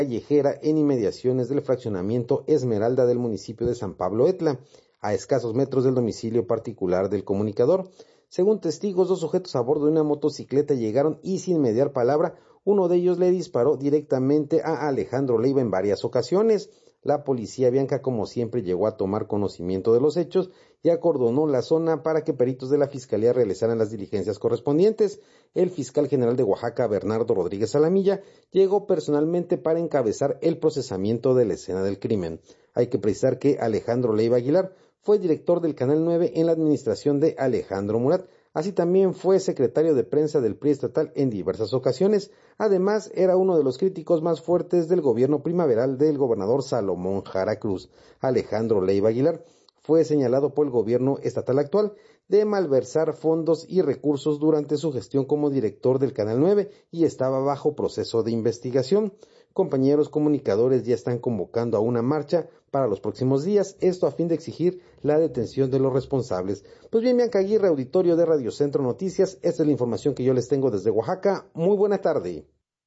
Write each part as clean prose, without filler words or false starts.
callejera en inmediaciones del fraccionamiento Esmeralda del municipio de San Pablo Etla, a escasos metros del domicilio particular del comunicador. Según testigos, 2 sujetos a bordo de una motocicleta llegaron y sin mediar palabra, uno de ellos le disparó directamente a Alejandro Leiva en varias ocasiones. La policía Bianca, como siempre, llegó a tomar conocimiento de los hechos y acordonó la zona para que peritos de la Fiscalía realizaran las diligencias correspondientes. El fiscal general de Oaxaca, Bernardo Rodríguez Alamilla, llegó personalmente para encabezar el procesamiento de la escena del crimen. Hay que precisar que Alejandro Leiva Aguilar fue director del Canal 9 en la administración de Alejandro Murat. Así también fue secretario de prensa del PRI estatal en diversas ocasiones. Además, era uno de los críticos más fuertes del gobierno primaveral del gobernador Salomón Jara Cruz. Alejandro Leiva Aguilar fue señalado por el gobierno estatal actual de malversar fondos y recursos durante su gestión como director del Canal 9 y estaba bajo proceso de investigación. Compañeros comunicadores ya están convocando a una marcha para los próximos días, esto a fin de exigir la detención de los responsables. Pues bien, Bianca Aguirre, auditorio de Radio Centro Noticias, esta es la información que yo les tengo desde Oaxaca. Muy buena tarde.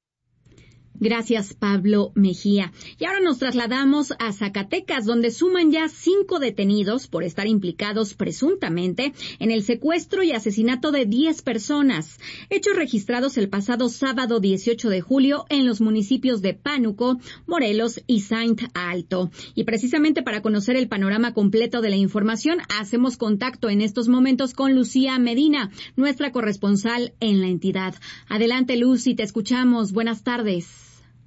Gracias, Pablo Mejía. Y ahora nos trasladamos a Zacatecas, donde suman ya 5 detenidos por estar implicados presuntamente en el secuestro y asesinato de 10 personas. Hechos registrados el pasado sábado 18 de julio en los municipios de Pánuco, Morelos y Saint Alto. Y precisamente para conocer el panorama completo de la información, hacemos contacto en estos momentos con Lucía Medina, nuestra corresponsal en la entidad. Adelante, Lucy, te escuchamos. Buenas tardes.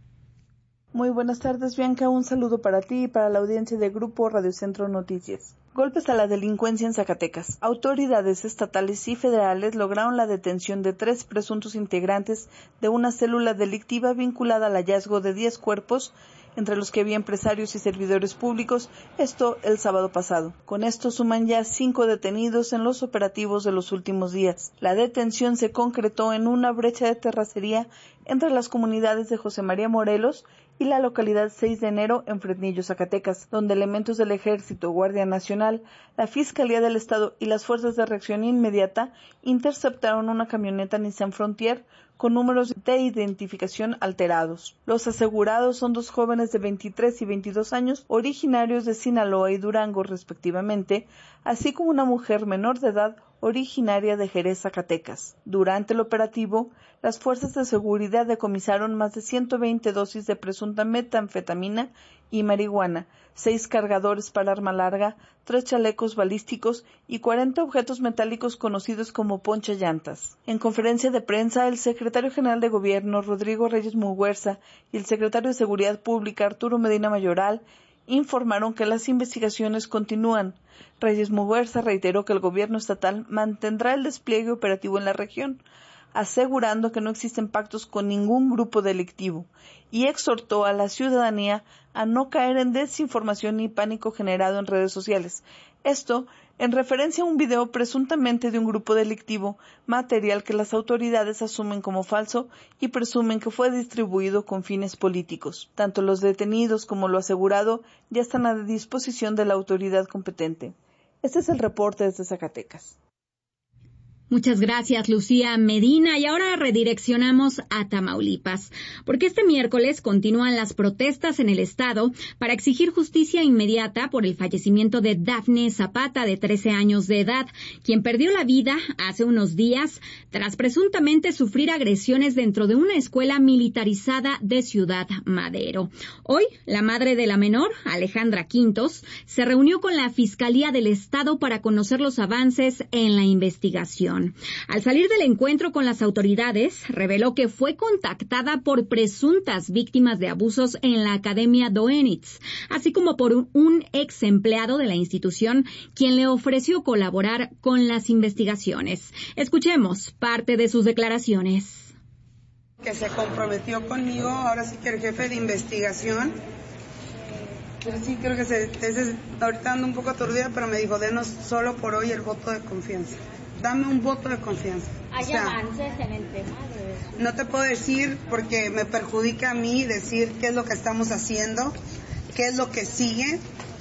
Muy buenas tardes, Bianca. Un saludo para ti y para la audiencia de Grupo Radio Centro Noticias. Golpes a la delincuencia en Zacatecas. Autoridades estatales y federales lograron la detención de 3 presuntos integrantes de una célula delictiva vinculada al hallazgo de 10 cuerpos, entre los que había empresarios y servidores públicos, esto el sábado pasado. Con esto suman ya 5 detenidos en los operativos de los últimos días. La detención se concretó en una brecha de terracería entre las comunidades de José María Morelos y la localidad 6 de enero en Fresnillo, Zacatecas, donde elementos del Ejército, Guardia Nacional, la Fiscalía del Estado y las Fuerzas de Reacción Inmediata interceptaron una camioneta Nissan Frontier con números de identificación alterados. Los asegurados son 2 jóvenes de 23 y 22 años, originarios de Sinaloa y Durango, respectivamente, así como una mujer menor de edad originaria de Jerez, Zacatecas. Durante el operativo, las fuerzas de seguridad decomisaron más de 120 dosis de presunta metanfetamina y marihuana, 6 cargadores para arma larga, 3 chalecos balísticos y 40 objetos metálicos conocidos como ponchallantas. En conferencia de prensa, el secretario general de Gobierno, Rodrigo Reyes Muguerza, y el secretario de Seguridad Pública, Arturo Medina Mayoral, informaron que las investigaciones continúan. Reyes Muguerza reiteró que el gobierno estatal mantendrá el despliegue operativo en la región, asegurando que no existen pactos con ningún grupo delictivo, y exhortó a la ciudadanía a no caer en desinformación ni pánico generado en redes sociales. Esto en referencia a un video presuntamente de un grupo delictivo, material que las autoridades asumen como falso y presumen que fue distribuido con fines políticos. Tanto los detenidos como lo asegurado ya están a disposición de la autoridad competente. Este es el reporte desde Zacatecas. Muchas gracias, Lucía Medina. Y ahora redireccionamos a Tamaulipas, porque este miércoles continúan las protestas en el estado para exigir justicia inmediata por el fallecimiento de Dafne Zapata, de 13 años de edad, quien perdió la vida hace unos días tras presuntamente sufrir agresiones dentro de una escuela militarizada de Ciudad Madero. Hoy, la madre de la menor, Alejandra Quintos, se reunió con la Fiscalía del Estado para conocer los avances en la investigación. Al salir del encuentro con las autoridades, reveló que fue contactada por presuntas víctimas de abusos en la Academia Doenitz, así como por un ex empleado de la institución, quien le ofreció colaborar con las investigaciones. Escuchemos parte de sus declaraciones. Que se comprometió conmigo, ahora sí que el jefe de investigación, pero sí creo que ahorita ando un poco aturdida, pero me dijo, denos solo por hoy el voto de confianza. Dame un voto de confianza. ¿Hay avances en el tema de eso? No te puedo decir porque me perjudica a mí decir qué es lo que estamos haciendo, qué es lo que sigue,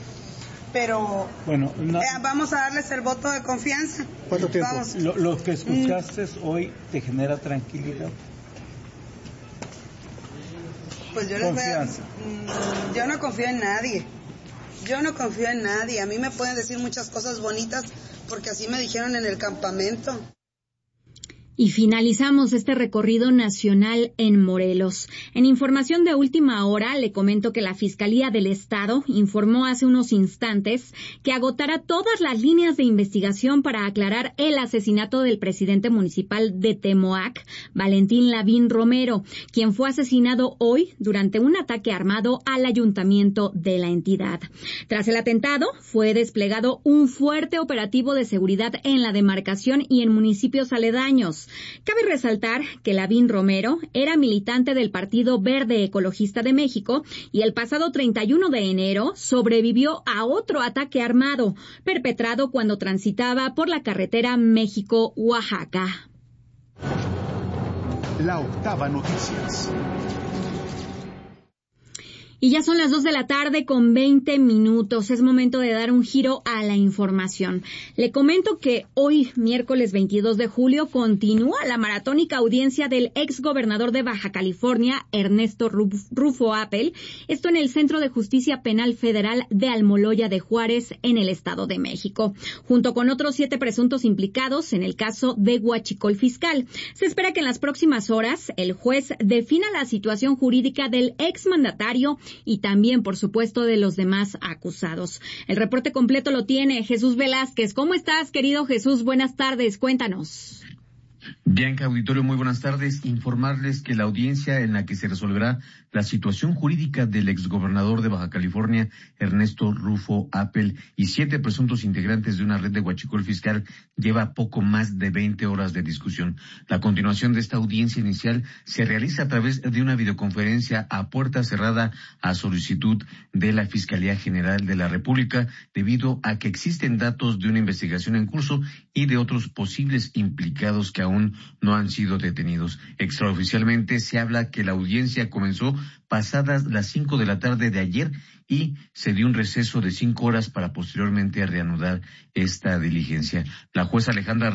pero bueno, vamos a darles el voto de confianza. ¿Cuánto tiempo? Lo que escuchaste hoy te genera tranquilidad. pues yo yo no confío en nadie. Yo no confío en nadie. A mí me pueden decir muchas cosas bonitas porque así me dijeron en el campamento. Y finalizamos este recorrido nacional en Morelos. En información de última hora, le comento que la Fiscalía del Estado informó hace unos instantes que agotará todas las líneas de investigación para aclarar el asesinato del presidente municipal de Temoac, Valentín Lavín Romero, quien fue asesinado hoy durante un ataque armado al ayuntamiento de la entidad. Tras el atentado, fue desplegado un fuerte operativo de seguridad en la demarcación y en municipios aledaños. Cabe resaltar que Lavín Romero era militante del Partido Verde Ecologista de México y el pasado 31 de enero sobrevivió a otro ataque armado perpetrado cuando transitaba por la carretera México-Oaxaca. La Octava Noticias. Y ya son las 2:20 p.m. Es momento de dar un giro a la información. Le comento que hoy, miércoles 22 de julio, continúa la maratónica audiencia del exgobernador de Baja California, Ernesto Rufo Appel, esto en el Centro de Justicia Penal Federal de Almoloya de Juárez, en el Estado de México, junto con otros 7 presuntos implicados en el caso de Huachicol Fiscal. Se espera que en las próximas horas el juez defina la situación jurídica del exmandatario y también, por supuesto, de los demás acusados. El reporte completo lo tiene Jesús Velázquez. ¿Cómo estás, querido Jesús? Buenas tardes, cuéntanos. Bianca, auditorio, muy buenas tardes. Informarles que la audiencia en la que se resolverá la situación jurídica del exgobernador de Baja California, Ernesto Rufo Appel, y 7 presuntos integrantes de una red de huachicol fiscal lleva poco más de 20 horas de discusión. La continuación de esta audiencia inicial se realiza a través de una videoconferencia a puerta cerrada a solicitud de la Fiscalía General de la República, debido a que existen datos de una investigación en curso y de otros posibles implicados que aún no han sido detenidos. Extraoficialmente se habla que la audiencia comenzó pasadas las 5 de la tarde de ayer y se dio un receso de 5 horas para posteriormente reanudar esta diligencia. La jueza Alejandra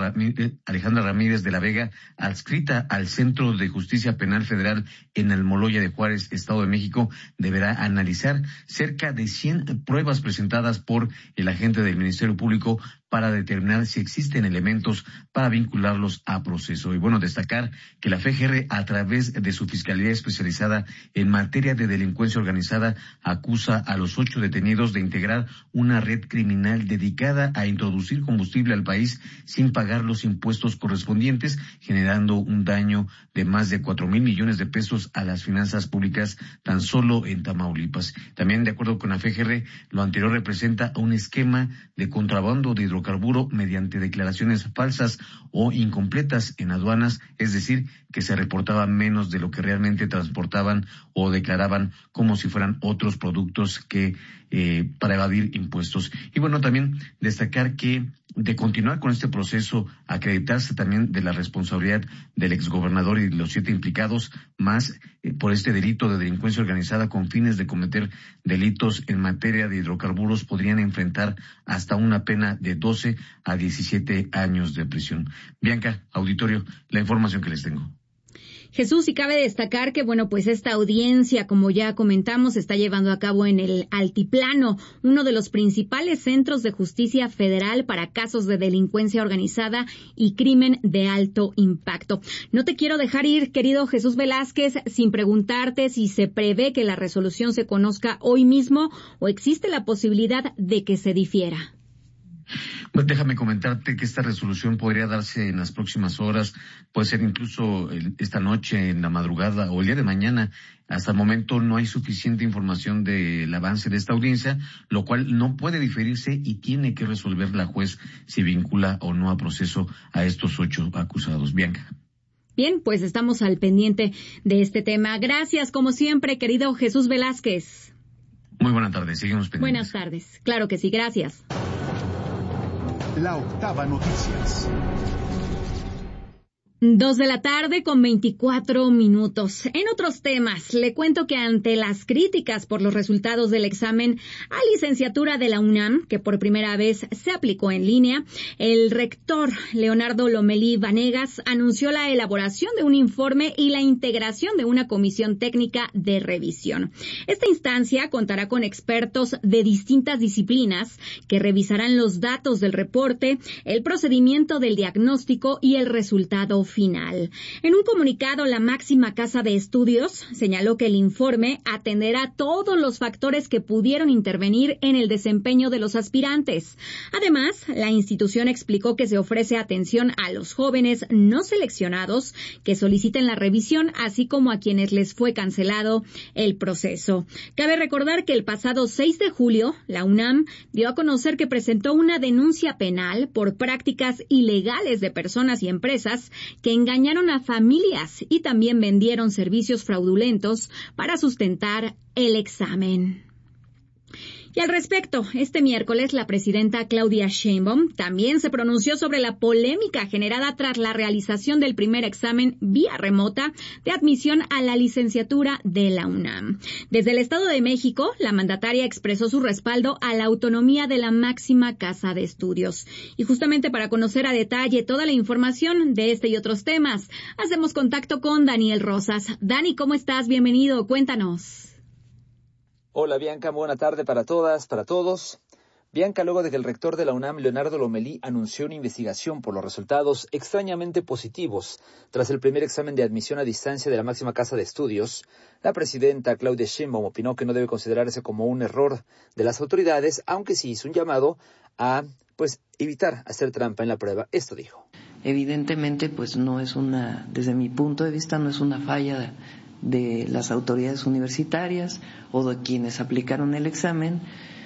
Ramírez de la Vega, adscrita al Centro de Justicia Penal Federal en Almoloya de Juárez, Estado de México, deberá analizar cerca de 100 pruebas presentadas por el agente del Ministerio Público para determinar si existen elementos para vincularlos a proceso. Y bueno, destacar que la FGR, a través de su Fiscalía Especializada en materia de delincuencia organizada, acusa a los 8 detenidos de integrar una red criminal dedicada a introducir combustible al país sin pagar los impuestos correspondientes, generando un daño de más de 4,000 millones de pesos a las finanzas públicas tan solo en Tamaulipas. También, de acuerdo con la FGR, lo anterior representa un esquema de contrabando de hidrocarburo mediante declaraciones falsas o incompletas en aduanas, es decir, que se reportaba menos de lo que realmente transportaban o declaraban como si fueran otros productos que para evadir impuestos. Y bueno, también destacar que de continuar con este proceso, acreditarse también de la responsabilidad del exgobernador y de los 7 implicados, más por este delito de delincuencia organizada con fines de cometer delitos en materia de hidrocarburos, podrían enfrentar hasta una pena de 12 a 17 años de prisión. Bianca, auditorio, la información que les tengo. Jesús, y cabe destacar que, bueno, pues esta audiencia, como ya comentamos, se está llevando a cabo en el Altiplano, uno de los principales centros de justicia federal para casos de delincuencia organizada y crimen de alto impacto. No te quiero dejar ir, querido Jesús Velázquez, sin preguntarte si se prevé que la resolución se conozca hoy mismo o existe la posibilidad de que se difiera. Pues déjame comentarte que esta resolución podría darse en las próximas horas, puede ser incluso esta noche, en la madrugada o el día de mañana. Hasta el momento no hay suficiente información del avance de esta audiencia, lo cual no puede diferirse y tiene que resolver la juez si vincula o no a proceso a estos 8 acusados. Bianca. Bien, pues estamos al pendiente de este tema. Gracias, como siempre, querido Jesús Velázquez. Muy buenas tardes, seguimos pendientes. Buenas tardes, claro que sí, gracias. La Octava Noticias. 2:24 p.m. En otros temas, le cuento que ante las críticas por los resultados del examen a licenciatura de la UNAM, que por primera vez se aplicó en línea, el rector Leonardo Lomelí Vanegas anunció la elaboración de un informe y la integración de una comisión técnica de revisión. Esta instancia contará con expertos de distintas disciplinas que revisarán los datos del reporte, el procedimiento del diagnóstico y el resultado final. En un comunicado, la máxima casa de estudios señaló que el informe atenderá todos los factores que pudieron intervenir en el desempeño de los aspirantes. Además, la institución explicó que se ofrece atención a los jóvenes no seleccionados que soliciten la revisión, así como a quienes les fue cancelado el proceso. Cabe recordar que el pasado 6 de julio, la UNAM dio a conocer que presentó una denuncia penal por prácticas ilegales de personas y empresas que engañaron a familias y también vendieron servicios fraudulentos para sustentar el examen. Y al respecto, este miércoles la presidenta Claudia Sheinbaum también se pronunció sobre la polémica generada tras la realización del primer examen vía remota de admisión a la licenciatura de la UNAM. Desde el Estado de México, la mandataria expresó su respaldo a la autonomía de la máxima casa de estudios. Y justamente para conocer a detalle toda la información de este y otros temas, hacemos contacto con Daniel Rosas. Dani, ¿cómo estás? Bienvenido, cuéntanos. Hola Bianca, buena tarde para todas, para todos. Bianca, luego de que el rector de la UNAM, Leonardo Lomelí, anunció una investigación por los resultados extrañamente positivos tras el primer examen de admisión a distancia de la máxima casa de estudios, la presidenta Claudia Sheinbaum opinó que no debe considerarse como un error de las autoridades, aunque sí hizo un llamado a, evitar hacer trampa en la prueba. Esto dijo. Evidentemente, no es desde mi punto de vista, no es una falla de las autoridades universitarias o de quienes aplicaron el examen,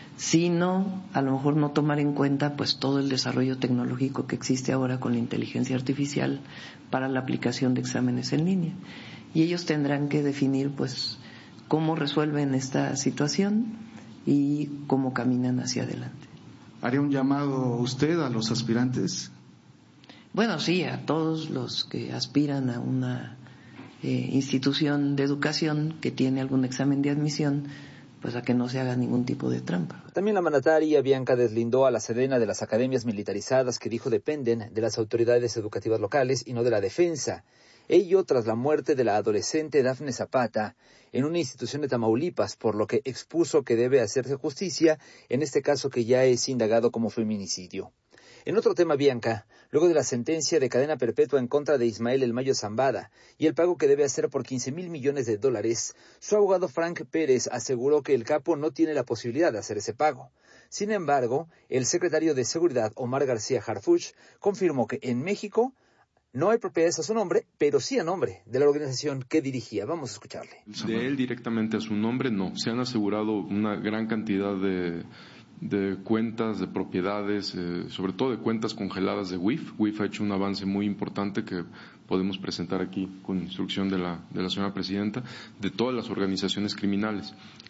sino a lo mejor no tomar en cuenta todo el desarrollo tecnológico que existe ahora con la inteligencia artificial para la aplicación de exámenes en línea. Y ellos tendrán que definir cómo resuelven esta situación y cómo caminan hacia adelante. ¿Haría un llamado usted a los aspirantes? Bueno, sí, a todos los que aspiran a una institución de educación que tiene algún examen de admisión, a que no se haga ningún tipo de trampa. También la mandataria Bianca deslindó a la Sedena de las academias militarizadas que dijo dependen de las autoridades educativas locales y no de la defensa. Ello tras la muerte de la adolescente Dafne Zapata en una institución de Tamaulipas, por lo que expuso que debe hacerse justicia en este caso que ya es indagado como feminicidio. En otro tema, Bianca, luego de la sentencia de cadena perpetua en contra de Ismael El Mayo Zambada y el pago que debe hacer por $15,000 millones, su abogado Frank Pérez aseguró que el capo no tiene la posibilidad de hacer ese pago. Sin embargo, el secretario de Seguridad, Omar García Harfuch, confirmó que en México no hay propiedades a su nombre, pero sí a nombre de la organización que dirigía. Vamos a escucharle. De él directamente a su nombre, no. Se han asegurado una gran cantidad de cuentas, de propiedades, sobre todo de cuentas congeladas de WIF. WIF ha hecho un avance muy importante que podemos presentar aquí con instrucción de la señora presidenta, de todas las organizaciones criminales.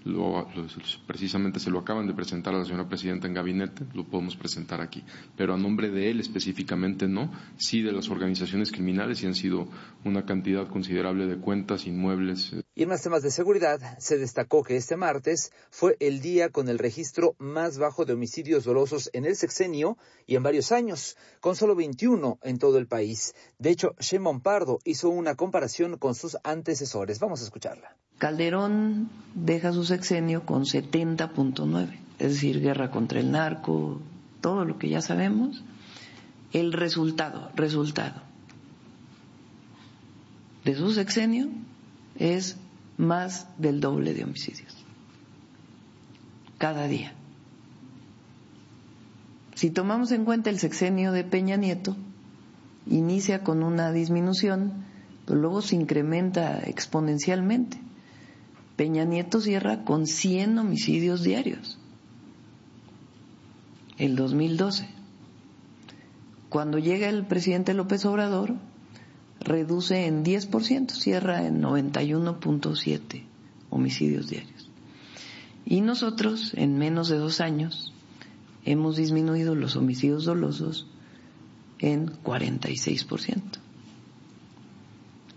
Precisamente se lo acaban de presentar a la señora presidenta en gabinete, lo podemos presentar aquí, pero a nombre de él específicamente no, sí de las organizaciones criminales, y han sido una cantidad considerable de cuentas, inmuebles. Y en más temas de seguridad, se destacó que este martes fue el día con el registro más bajo de homicidios dolosos en el sexenio y en varios años, con solo 21 en todo el país. De hecho, Sheinbaum Pardo hizo una comparación con sus antecesores. Vamos a escucharla. Calderón deja su sexenio con 70.9, es decir, guerra contra el narco, todo lo que ya sabemos. El resultado de su sexenio es más del doble de homicidios cada día. Si tomamos en cuenta el sexenio de Peña Nieto, inicia con una disminución, pero luego se incrementa exponencialmente. Peña Nieto cierra con 100 homicidios diarios, el 2012. Cuando llega el presidente López Obrador, reduce en 10%, cierra en 91.7 homicidios diarios. Y nosotros, en menos de 2 años, hemos disminuido los homicidios dolosos en 46%.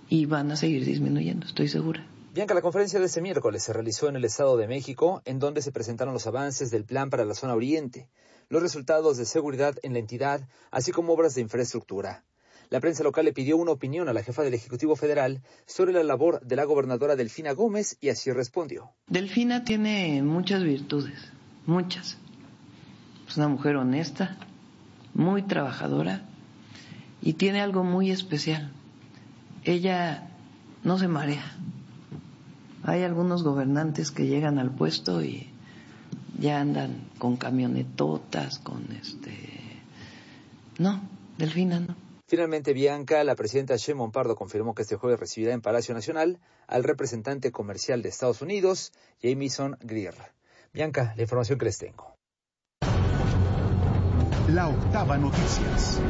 y van a seguir disminuyendo, estoy segura. Bianca, la conferencia de este miércoles se realizó en el Estado de México, en donde se presentaron los avances del plan para la zona oriente, los resultados de seguridad en la entidad, así como obras de infraestructura. La prensa local le pidió una opinión a la jefa del Ejecutivo Federal sobre la labor de la gobernadora Delfina Gómez y así respondió. Delfina tiene muchas virtudes, muchas. Es una mujer honesta, muy trabajadora y tiene algo muy especial. Ella no se marea. Hay algunos gobernantes que llegan al puesto y ya andan con camionetotas, No, Delfina no. Finalmente, Bianca, la presidenta Sheinbaum Pardo confirmó que este jueves recibirá en Palacio Nacional al representante comercial de Estados Unidos, Jamieson Greer. Bianca, la información que les tengo. La Octava Noticias.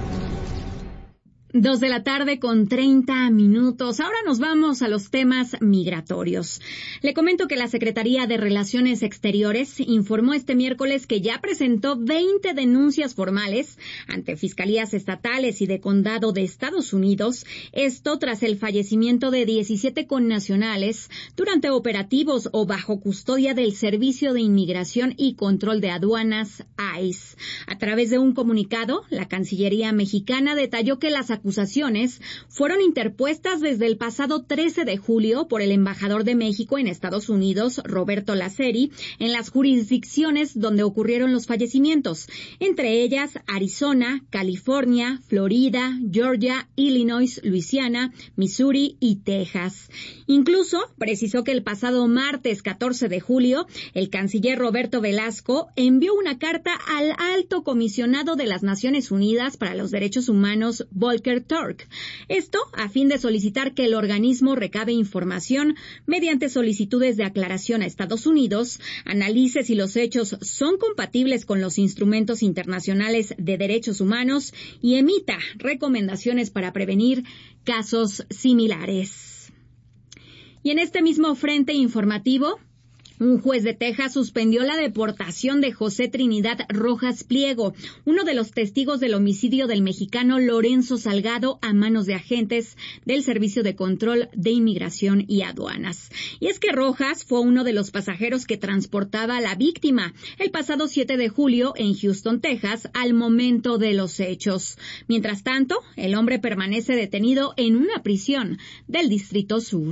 2:30 p.m. Ahora nos vamos a los temas migratorios. Le comento que la Secretaría de Relaciones Exteriores informó este miércoles que ya presentó 20 denuncias formales ante fiscalías estatales y de condado de Estados Unidos, esto tras el fallecimiento de 17 connacionales durante operativos o bajo custodia del Servicio de Inmigración y Control de Aduanas, ICE. A través de un comunicado, la Cancillería mexicana detalló que las acusaciones fueron interpuestas desde el pasado 13 de julio por el embajador de México en Estados Unidos, Roberto Laceri, en las jurisdicciones donde ocurrieron los fallecimientos, entre ellas Arizona, California, Florida, Georgia, Illinois, Luisiana, Missouri y Texas. Incluso precisó que el pasado martes 14 de julio, el canciller Roberto Velasco envió una carta al alto comisionado de las Naciones Unidas para los Derechos Humanos, Volker Turk. Esto a fin de solicitar que el organismo recabe información mediante solicitudes de aclaración a Estados Unidos, analice si los hechos son compatibles con los instrumentos internacionales de derechos humanos y emita recomendaciones para prevenir casos similares. Y en este mismo frente informativo, un juez de Texas suspendió la deportación de José Trinidad Rojas Pliego, uno de los testigos del homicidio del mexicano Lorenzo Salgado a manos de agentes del Servicio de Control de Inmigración y Aduanas. Y es que Rojas fue uno de los pasajeros que transportaba a la víctima el pasado 7 de julio en Houston, Texas, al momento de los hechos. Mientras tanto, el hombre permanece detenido en una prisión del Distrito Sur.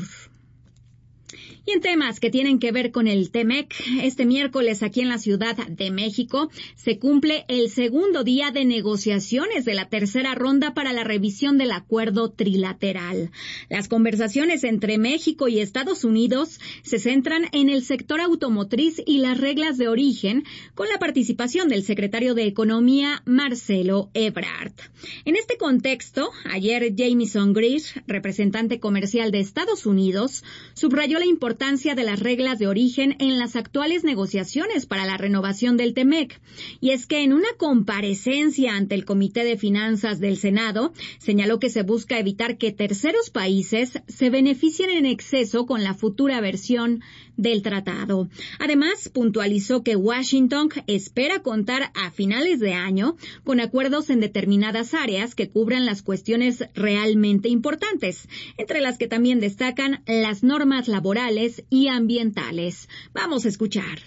Y en temas que tienen que ver con el TEMEC, este miércoles aquí en la Ciudad de México se cumple el segundo día de negociaciones de la tercera ronda para la revisión del acuerdo trilateral. Las conversaciones entre México y Estados Unidos se centran en el sector automotriz y las reglas de origen, con la participación del secretario de Economía, Marcelo Ebrard. En este contexto, ayer Jamieson Greer, representante comercial de Estados Unidos, subrayó la importancia de las reglas de origen en las actuales negociaciones para la renovación del TEMEC. Y es que en una comparecencia ante el Comité de Finanzas del Senado, señaló que se busca evitar que terceros países se beneficien en exceso con la futura versión del tratado. Además, puntualizó que Washington espera contar a finales de año con acuerdos en determinadas áreas que cubran las cuestiones realmente importantes, entre las que también destacan las normas laborales y ambientales. Vamos a escuchar.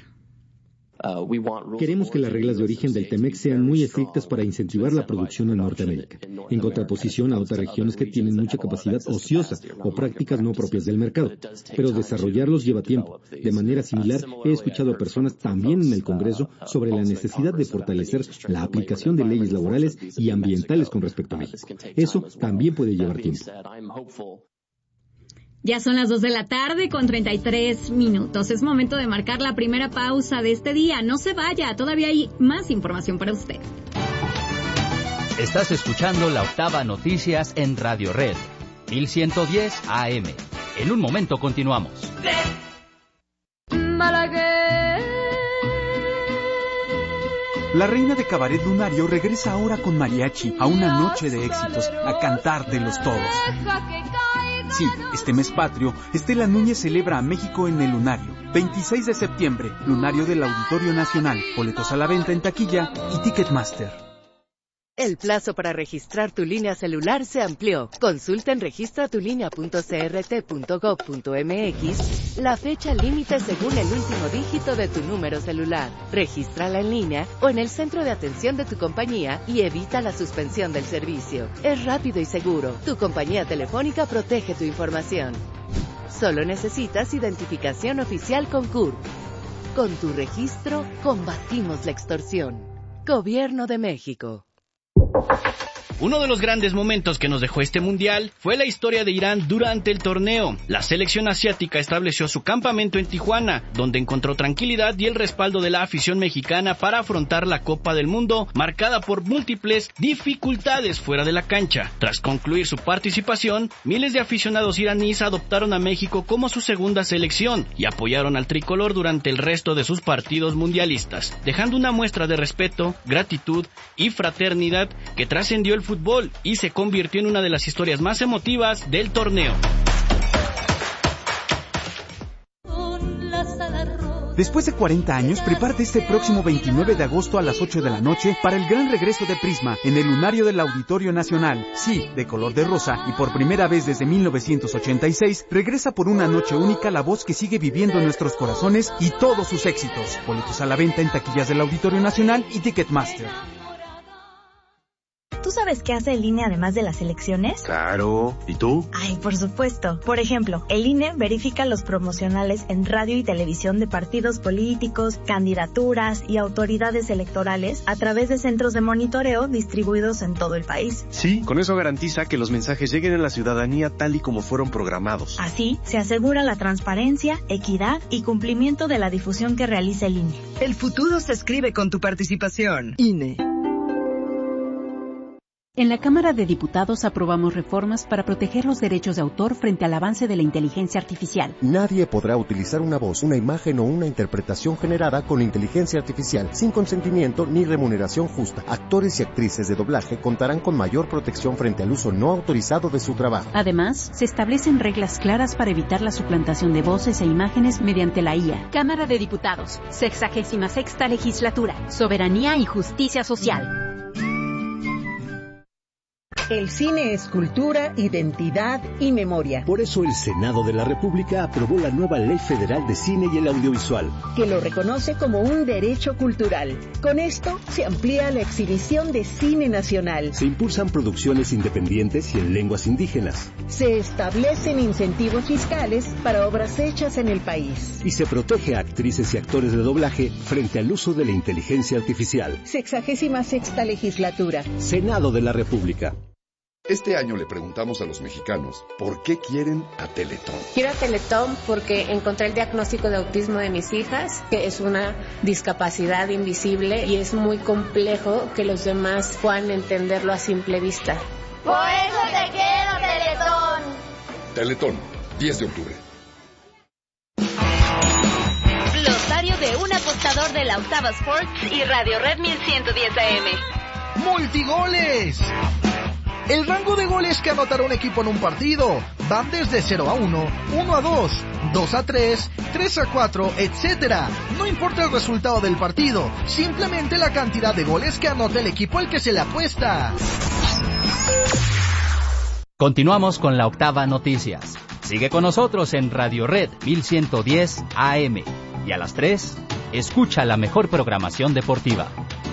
Queremos que las reglas de origen del TEMEC sean muy estrictas para incentivar la producción en Norteamérica, en contraposición a otras regiones que tienen mucha capacidad ociosa o prácticas no propias del mercado. Pero desarrollarlos lleva tiempo. De manera similar, he escuchado a personas también en el Congreso sobre la necesidad de fortalecer la aplicación de leyes laborales y ambientales con respecto a México. Eso también puede llevar tiempo. Ya son las 2:33 p.m. Es momento de marcar la primera pausa de este día. No se vaya, todavía hay más información para usted. Estás escuchando La Octava Noticias en Radio Red, 1110 AM. En un momento continuamos. La reina de Cabaret Lunario regresa ahora con mariachi a una noche de éxitos, a cantar de los todos. Sí, este mes patrio, Estela Núñez celebra a México en el Lunario. 26 de septiembre, Lunario del Auditorio Nacional. Boletos a la venta en taquilla y Ticketmaster. El plazo para registrar tu línea celular se amplió. Consulta en registratulinea.crt.gov.mx la fecha límite según el último dígito de tu número celular. Regístrala en línea o en el centro de atención de tu compañía y evita la suspensión del servicio. Es rápido y seguro. Tu compañía telefónica protege tu información. Solo necesitas identificación oficial con CURP. Con tu registro, combatimos la extorsión. Gobierno de México. Uno de los grandes momentos que nos dejó este mundial fue la historia de Irán durante el torneo. La selección asiática estableció su campamento en Tijuana, donde encontró tranquilidad y el respaldo de la afición mexicana para afrontar la Copa del Mundo, marcada por múltiples dificultades fuera de la cancha. Tras concluir su participación, miles de aficionados iraníes adoptaron a México como su segunda selección y apoyaron al tricolor durante el resto de sus partidos mundialistas, dejando una muestra de respeto, gratitud y fraternidad que trascendió el fútbol y se convirtió en una de las historias más emotivas del torneo. Después de 40 años, prepárate este próximo 29 de agosto a las 8 de la noche para el gran regreso de Prisma en el lunario del Auditorio Nacional. Sí, de color de rosa, y por primera vez desde 1986, regresa por una noche única la voz que sigue viviendo en nuestros corazones y todos sus éxitos. Boletos a la venta en taquillas del Auditorio Nacional y Ticketmaster. ¿Tú sabes qué hace el INE además de las elecciones? Claro. ¿Y tú? Ay, por supuesto. Por ejemplo, el INE verifica los promocionales en radio y televisión de partidos políticos, candidaturas y autoridades electorales a través de centros de monitoreo distribuidos en todo el país. Sí, con eso garantiza que los mensajes lleguen a la ciudadanía tal y como fueron programados. Así, se asegura la transparencia, equidad y cumplimiento de la difusión que realiza el INE. El futuro se escribe con tu participación. INE. En la Cámara de Diputados aprobamos reformas para proteger los derechos de autor frente al avance de la inteligencia artificial. Nadie podrá utilizar una voz, una imagen o una interpretación generada con inteligencia artificial sin consentimiento ni remuneración justa. Actores y actrices de doblaje contarán con mayor protección frente al uso no autorizado de su trabajo. Además, se establecen reglas claras para evitar la suplantación de voces e imágenes mediante la IA. Cámara de Diputados, 66ª Legislatura, Soberanía y Justicia Social. El cine es cultura, identidad y memoria. Por eso el Senado de la República aprobó la nueva Ley Federal de Cine y el Audiovisual, que lo reconoce como un derecho cultural. Con esto se amplía la exhibición de cine nacional. Se impulsan producciones independientes y en lenguas indígenas. Se establecen incentivos fiscales para obras hechas en el país. Y se protege a actrices y actores de doblaje frente al uso de la inteligencia artificial. 66ª Legislatura. Senado de la República. Este año le preguntamos a los mexicanos por qué quieren a Teletón. Quiero a Teletón porque encontré el diagnóstico de autismo de mis hijas, que es una discapacidad invisible y es muy complejo que los demás puedan entenderlo a simple vista. Por eso te quiero, Teletón. Teletón, 10 de octubre. Glosario de un apostador de la Octava Sports y Radio Red 1110 AM. ¡Multigoles! El rango de goles que anotará un equipo en un partido van desde 0-1, 1-2, 2-3, 3-4, etc. No importa el resultado del partido, simplemente la cantidad de goles que anota el equipo al que se le apuesta. Continuamos con la Octava Noticias. Sigue con nosotros en Radio Red 1110 AM. Y a las 3, escucha la mejor programación deportiva.